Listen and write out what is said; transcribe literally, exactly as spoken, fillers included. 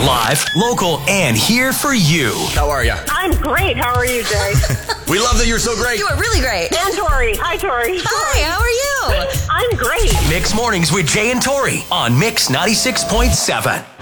Live, local, and here for you. How are you? I'm great. How are you, Jay? We love that you're so great. You are really great. And Tori. Hi, Tori. Hi, how are you? I'm great. Mix Mornings with Jay and Tori on Mix ninety-six point seven.